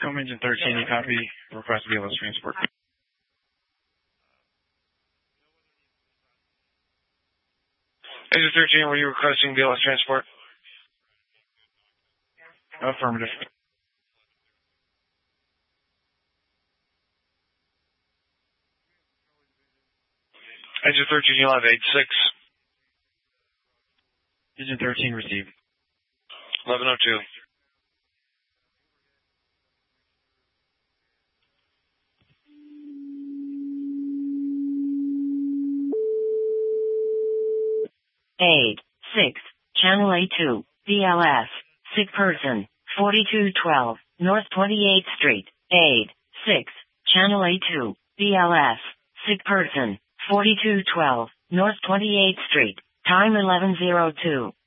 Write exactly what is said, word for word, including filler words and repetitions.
Tacoma Engine thirteen, you copy. Request B L S transport. Engine thirteen, were you requesting B L S transport? Affirmative. Engine thirteen, you'll have eight six. Engine thirteen, received. eleven oh two. eight six, Channel A two, B L S, sick person, forty-two twelve, North twenty-eighth Street, eight six, Channel A two, B L S, sick person, forty-two twelve, North twenty-eighth Street, time eleven oh two.